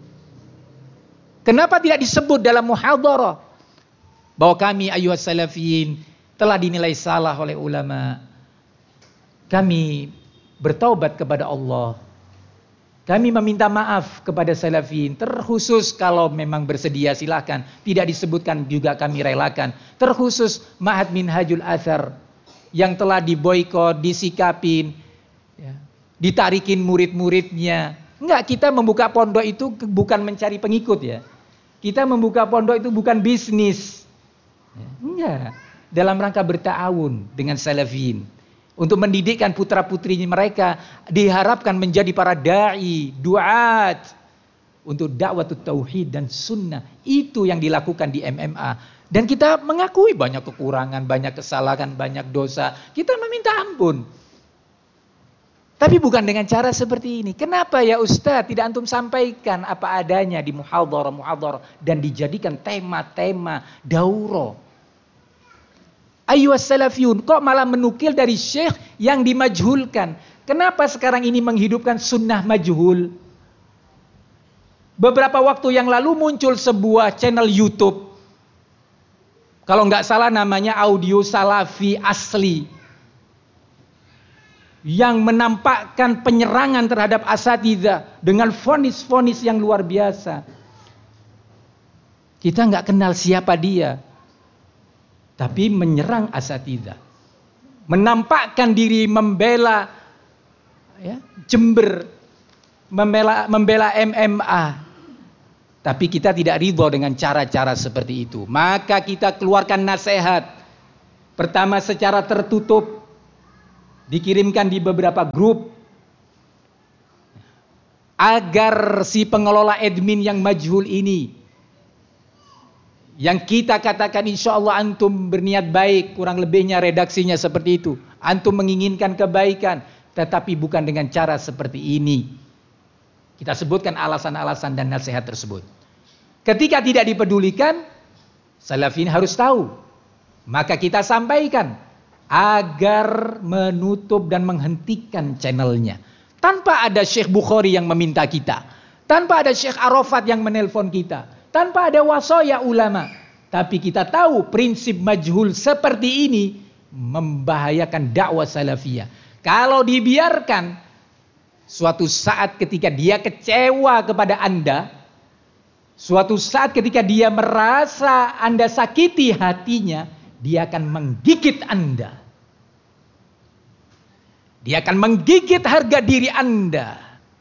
Kenapa tidak disebut dalam muhadharah bahwa kami ayuhas salafiyin telah dinilai salah oleh ulama? Kami bertaubat kepada Allah. Kami meminta maaf kepada salafiyin. Terkhusus kalau memang bersedia silakan. Tidak disebutkan juga kami relakan. Terkhusus Ma'had Minhajul Athar yang telah diboikot, disikapin, ditarikin murid-muridnya. Enggak, kita membuka pondok itu bukan mencari pengikut ya. Kita membuka pondok itu bukan bisnis. Enggak. Dalam rangka berta'awun dengan salafin. Untuk mendidikkan putra-putrinya mereka. Diharapkan menjadi para da'i, duat. Untuk dakwah tauhid dan sunnah. Itu yang dilakukan di MMA. Dan kita mengakui banyak kekurangan, banyak kesalahan, banyak dosa. Kita meminta ampun. Tapi bukan dengan cara seperti ini. Kenapa ya Ustaz tidak antum sampaikan apa adanya di muhadharah dan dijadikan tema-tema daurah? Ayyuhas salafiyun, kok malah menukil dari syekh yang dimajhulkan? Kenapa sekarang ini menghidupkan sunnah majhul? Beberapa waktu yang lalu muncul sebuah channel YouTube. Kalau nggak salah namanya Audio Salafi Asli. Yang menampakkan penyerangan terhadap asatidzah dengan vonis-vonis yang luar biasa. Kita nggak kenal siapa dia, tapi menyerang asatidzah, menampakkan diri membela Jember, membela MMA, Tapi kita tidak ridho dengan cara-cara seperti itu. Maka kita keluarkan nasihat. Pertama secara tertutup. Dikirimkan di beberapa grup. Agar si pengelola admin yang majhul ini. Yang kita katakan insya Allah antum berniat baik. Kurang lebihnya redaksinya seperti itu. Antum menginginkan kebaikan. Tetapi bukan dengan cara seperti ini. Kita sebutkan alasan-alasan dan nasihat tersebut. Ketika tidak dipedulikan, salafin harus tahu. Maka kita sampaikan agar menutup dan menghentikan channelnya. Tanpa ada Syekh Bukhari yang meminta kita. Tanpa ada Syekh Arafat yang menelpon kita. Tanpa ada wasaya ulama. Tapi kita tahu prinsip majhul seperti ini membahayakan dakwah salafiyah. Kalau dibiarkan, suatu saat ketika dia kecewa kepada Anda, suatu saat ketika dia merasa Anda sakiti hatinya, dia akan menggigit Anda. Dia akan menggigit harga diri Anda.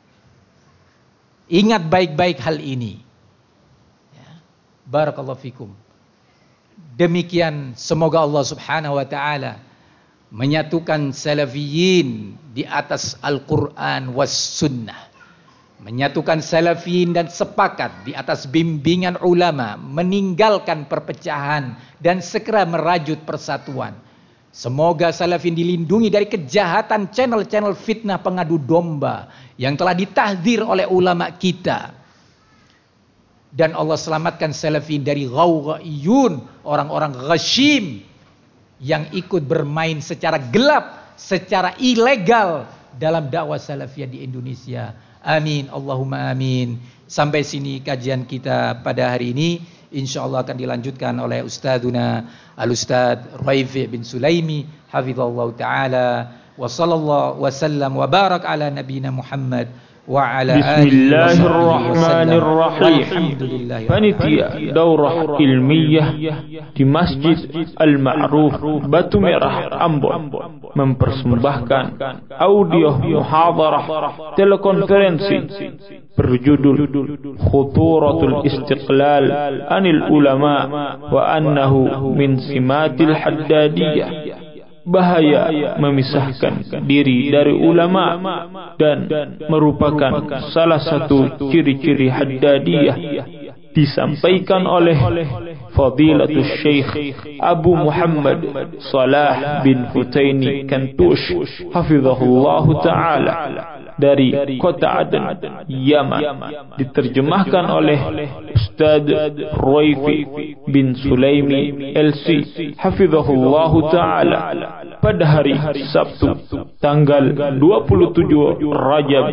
Ingat baik-baik hal ini. Ya. Barakallahu fikum. Demikian semoga Allah Subhanahu wa taala menyatukan salafiyin di atas Al-Quran was sunnah. Menyatukan salafiyin dan sepakat di atas bimbingan ulama. Meninggalkan perpecahan dan segera merajut persatuan. Semoga salafin dilindungi dari kejahatan channel-channel fitnah pengadu domba. Yang telah ditahdzir oleh ulama kita. Dan Allah selamatkan salafin dari ghawghaiyun. Orang-orang ghashim. Yang ikut bermain secara gelap, secara ilegal dalam dakwah salafiyah di Indonesia. Amin, Allahumma amin. Sampai sini kajian kita pada hari ini. InsyaAllah akan dilanjutkan oleh Ustadzuna Al-Ustadz Raifi bin Sulaimi hafizallahu ta'ala. Wa sallallahu wa sallam wa barak ala nabina Muhammad بسم الله الرحمن الرحيم. Panitia Daurah Ilmiah di Masjid Al-Ma'ruf Batu Merah, Ambon mempersembahkan audio muhadarah telekonferensi berjudul Khuturatul Istiqlal Anil Ulama wa Annahu Min Simatil Haddadiyah. Bahaya memisahkan diri dari ulama dan merupakan salah satu ciri-ciri Haddadiyah. Disampaikan oleh Fadilatul Syekh Abu Muhammad Salah bin Hutaini Kantush hafizahullah ta'ala dari kota Aden, Yaman. Diterjemahkan oleh Ustaz Raifi bin Sulaimi LC hafizahullah ta'ala pada hari Sabtu tanggal 27 Rajab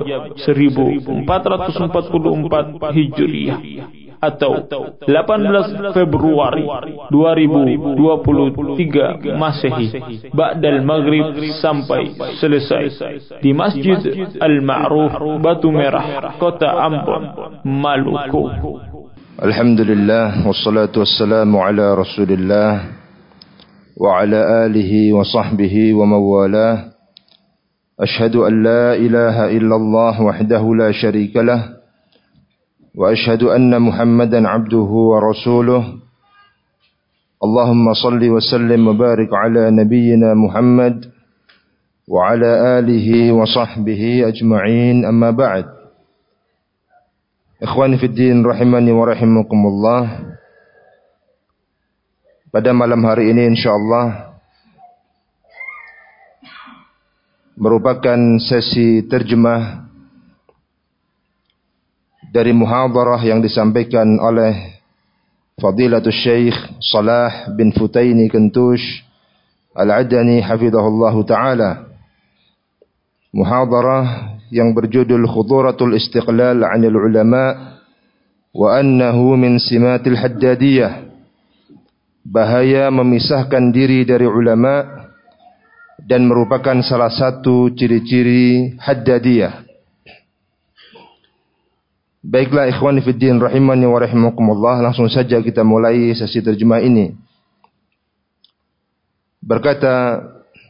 1444 Hijriah atau 18 Februari 2023 Masehi ba'dal maghrib sampai selesai di Masjid Al-Ma'ruf Batu Merah, Kota Ambon, Maluku. Alhamdulillah wassalatu wassalamu ala Rasulillah wa ala alihi wa sahbihi wa mawalah. Ashhadu an la ilaha illallah wahdahu la syarika lah. وأشهد أن محمدا عبده ورسوله اللهم صل وسلم وبارك على نبينا محمد وعلى آله وصحبه أجمعين أما بعد إخواني في الدين rahimani wa rahimakumullah. Pada malam hari ini insyaallah merupakan sesi terjemah dari muhadarah yang disampaikan oleh Fadilatul Syekh Salah bin Hutaini Kantush Al-Adani hafizahullahu ta'ala. Muhadarah yang berjudul Khuturatul Istiqlal 'anil Ulama wa annahu min simatil Haddadiyah. Bahaya memisahkan diri dari ulama dan merupakan salah satu ciri-ciri Haddadiyah. Baiklah ikhwani fiddin rahimani wa rahimakumullah, langsung saja kita mulai sesi terjemah ini. Berkata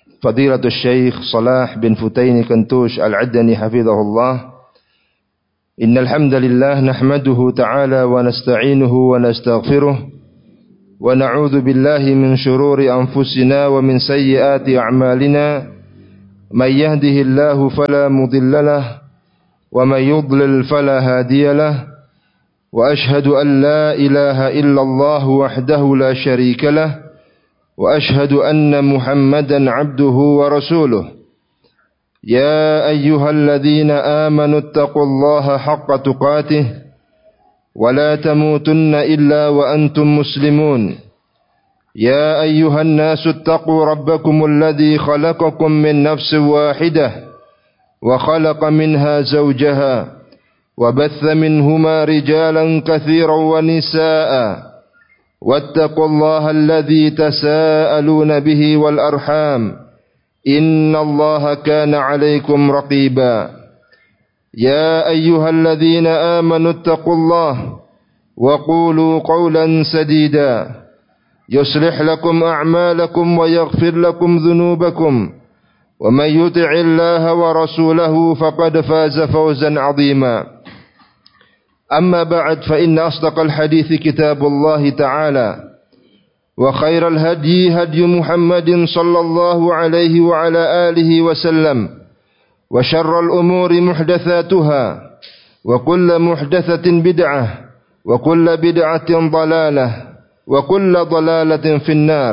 Fadilatul Syekh Salah bin Hutaini Kantush Al-Adani hafizahullah, إن الحمد لله نحمده تعالى ونستعينه ونستغفره ونعوذ بالله من شرور أنفسنا ومن سيئات أعمالنا من يهده الله فلا مضل له ومن يضلل فلا هادي له وأشهد أن لا إله إلا الله وحده لا شريك له وأشهد أن محمدا عبده ورسوله يا أيها الذين آمنوا اتقوا الله حق تقاته ولا تموتن إلا وأنتم مسلمون يا أيها الناس اتقوا ربكم الذي خلقكم من نفس واحدة وخلق منها زوجها وبث منهما رجالا كثيرا ونساء واتقوا الله الذي تساءلون به والأرحام إن الله كان عليكم رقيبا يا أيها الذين آمنوا اتقوا الله وقولوا قولا سديدا يصلح لكم أعمالكم ويغفر لكم ذنوبكم ومن يطع الله ورسوله فقد فاز فوزا عظيما أما بعد فإن أصدق الحديث كتاب الله تعالى وخير الهدي هدي محمد صلى الله عليه وعلى آله وسلم وشر الأمور محدثاتها وكل محدثة بدعة وكل بدعة ضلالة وكل ضلالة في النار.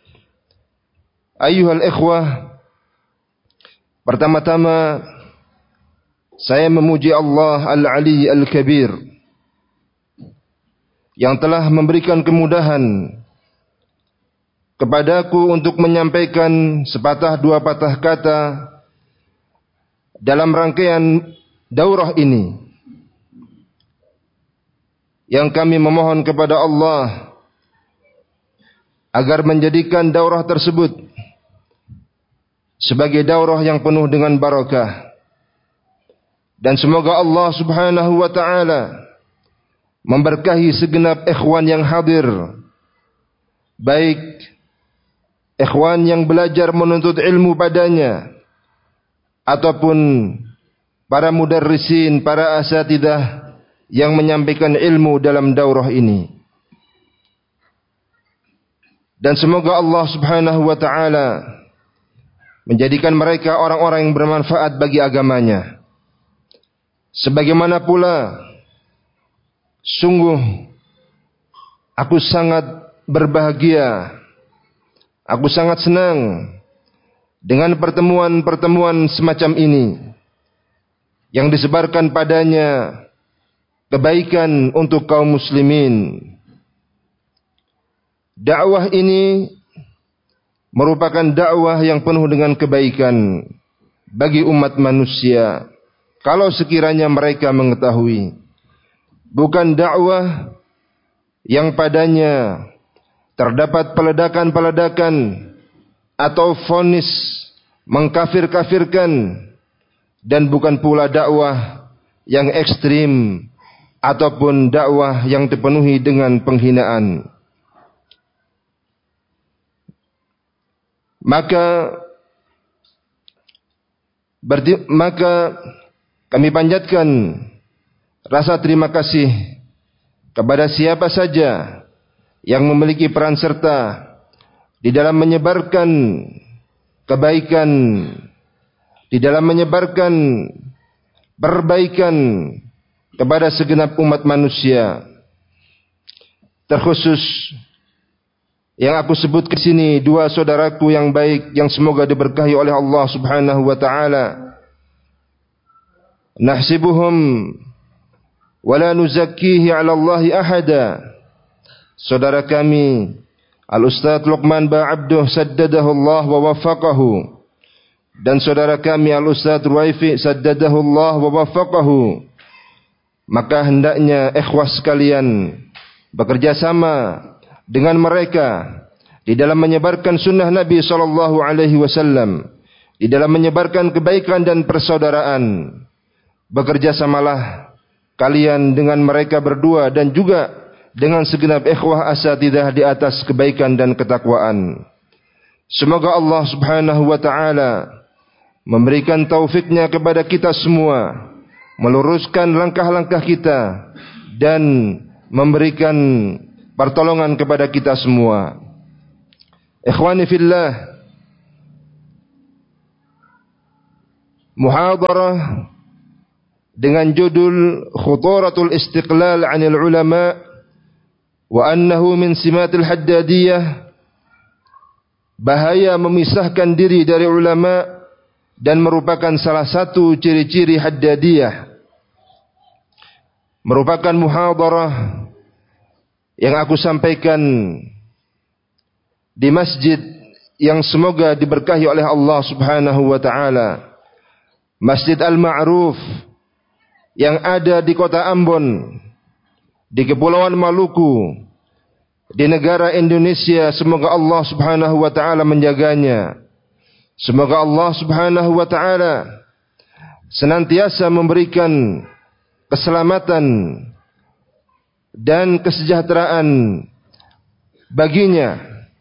أيها الإخوة, pertama-tama saya memuji Allah Al-Ali Al-Kabir yang telah memberikan kemudahan kepadaku untuk menyampaikan sepatah dua patah kata dalam rangkaian daurah ini, yang kami memohon kepada Allah agar menjadikan daurah tersebut sebagai daurah yang penuh dengan barakah, dan semoga Allah Subhanahu wa taala memberkahi segenap ikhwan yang hadir, baik ikhwan yang belajar menuntut ilmu padanya ataupun para mudarrisin, para asatidah yang menyampaikan ilmu dalam daurah ini. Dan semoga Allah Subhanahu wa taala menjadikan mereka orang-orang yang bermanfaat bagi agamanya. Sebagaimana pula sungguh aku sangat berbahagia, aku sangat senang dengan pertemuan-pertemuan semacam ini yang disebarkan padanya kebaikan untuk kaum muslimin. Dakwah ini merupakan dakwah yang penuh dengan kebaikan bagi umat manusia kalau sekiranya mereka mengetahui. Bukan dakwah yang padanya terdapat peledakan-peledakan atau vonis mengkafir-kafirkan, dan bukan pula dakwah yang ekstrim ataupun dakwah yang dipenuhi dengan penghinaan. Maka kami panjatkan rasa terima kasih kepada siapa saja yang memiliki peran serta di dalam menyebarkan kebaikan, di dalam menyebarkan perbaikan kepada segenap umat manusia. Terkhusus yang aku sebut ke sini dua saudaraku yang baik yang semoga diberkahi oleh Allah Subhanahu wa taala. Nahsibuhum wa la nuzakkihi 'ala Allah ahada. Saudara kami Al-Ustaz Luqman Ba'abduh saddadahu Allah wa waffaqahu, dan saudara kami Al-Ustaz Ruwaifi saddadahu Allah wa waffaqahu. Maka hendaknya ikhwah sekalian bekerja sama dengan mereka di dalam menyebarkan sunnah Nabi SAW, di dalam menyebarkan kebaikan dan persaudaraan. Bekerja samalah kalian dengan mereka berdua dan juga dengan segenap ikhwah asatidah di atas kebaikan dan ketakwaan. Semoga Allah Subhanahu wa taala memberikan taufiknya kepada kita semua meluruskan langkah-langkah kita dan memberikan pertolongan kepada kita semua. Ikhwani fillah, muhadarah dengan judul Khuturatul Istiqlal 'anil Ulama wa annahu min simatil haddadiyah, bahaya memisahkan diri dari ulama dan merupakan salah satu ciri-ciri haddadiyah. Merupakan muhadarah yang aku sampaikan di masjid yang semoga diberkahi oleh Allah Subhanahu wa taala, Masjid Al-Ma'ruf yang ada di kota Ambon, di Kepulauan Maluku, di negara Indonesia. Semoga Allah Subhanahu wa taala menjaganya. Semoga Allah Subhanahu wa taala senantiasa memberikan keselamatan dan kesejahteraan baginya.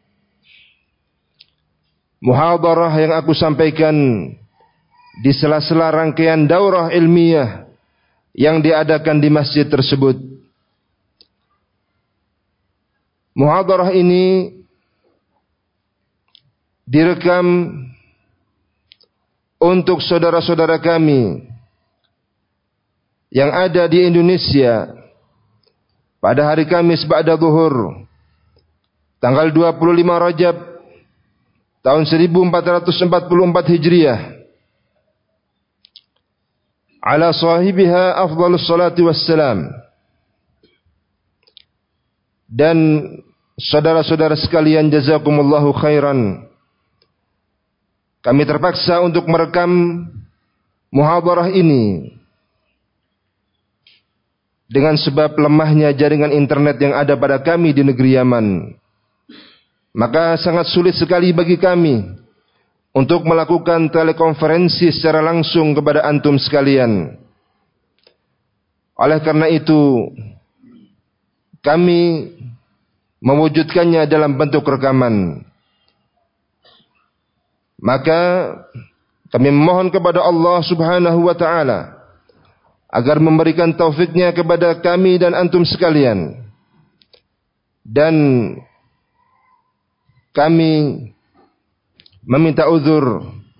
Muhadarah yang aku sampaikan di sela-sela rangkaian daurah ilmiah yang diadakan di masjid tersebut. Muhadarah ini direkam untuk saudara-saudara kami yang ada di Indonesia pada hari Kamis ba'da zuhur tanggal 25 Rajab tahun 1444 Hijriah, ala sahibiha afdhalus salati wassalam. Dan saudara-saudara sekalian, jazakumullahu khairan, kami terpaksa untuk merekam muhadarah ini dengan sebab lemahnya jaringan internet yang ada pada kami di negeri Yaman. Maka sangat sulit sekali bagi kami untuk melakukan telekonferensi secara langsung kepada antum sekalian. Oleh karena itu, kami mewujudkannya dalam bentuk rekaman. Maka kami memohon kepada Allah Subhanahu wa taala agar memberikan taufiknya kepada kami dan antum sekalian. Dan kami meminta uzur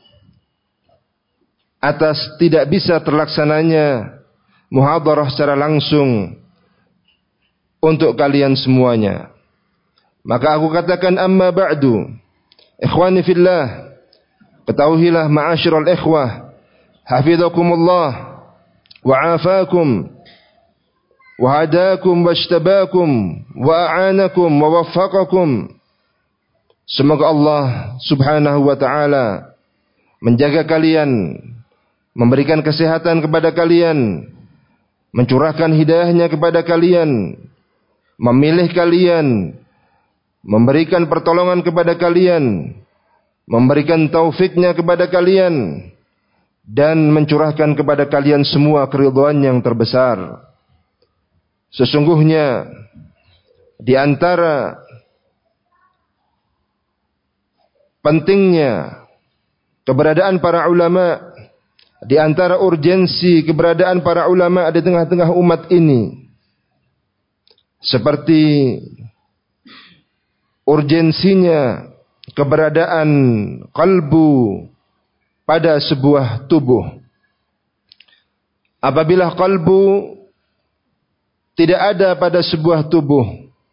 atas tidak bisa terlaksananya muhadarah secara langsung untuk kalian semuanya. Maka aku katakan, amma ba'du, ikhwani fillah, ketahuilah ma'asyiral ikhwah, hafizakumullah wa afakum wa hadakum wa ishtabakum wa a'anakum wa waffaqakum. Semoga Allah Subhanahu wa taala menjaga kalian, memberikan kesehatan kepada kalian, mencurahkan hidayahnya kepada kalian, memilih kalian, memberikan pertolongan kepada kalian, memberikan taufiknya kepada kalian, dan mencurahkan kepada kalian semua keridhaan yang terbesar. Sesungguhnya di antara pentingnya keberadaan para ulama, di antara urgensi keberadaan para ulama di tengah-tengah umat ini, seperti urgensinya keberadaan kalbu pada sebuah tubuh. Apabila kalbu tidak ada pada sebuah tubuh,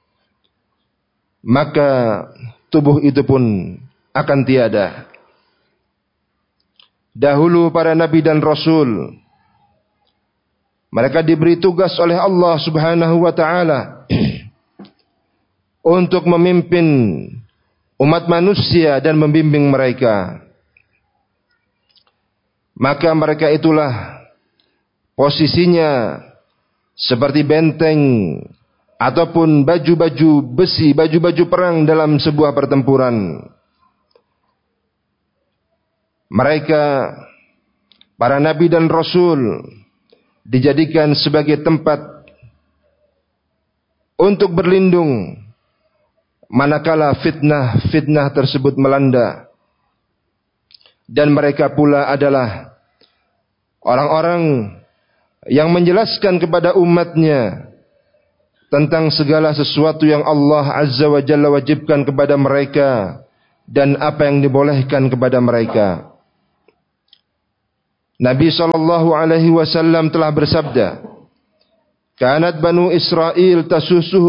maka tubuh itu pun akan tiada. Dahulu para nabi dan rasul, mereka diberi tugas oleh Allah Subhanahu wa taala untuk memimpin umat manusia dan membimbing mereka. Maka mereka itulah posisinya seperti benteng ataupun baju-baju besi, baju-baju perang dalam sebuah pertempuran. Mereka, para nabi dan rasul, dijadikan sebagai tempat untuk berlindung manakala fitnah tersebut melanda. Dan mereka pula adalah orang-orang yang menjelaskan kepada umatnya tentang segala sesuatu yang Allah Azza wa Jalla wajibkan kepada mereka dan apa yang dibolehkan kepada mereka. Nabi SAW telah bersabda, "Kanat Banu Israel tasusuhu